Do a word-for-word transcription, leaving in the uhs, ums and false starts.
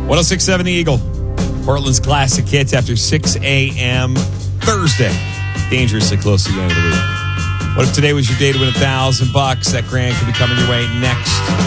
one oh six point seven The Eagle. Portland's classic hits after six a.m. Thursday. Dangerously close to the end of the week. What if today was your day to win a thousand bucks? That grand could be coming your way next.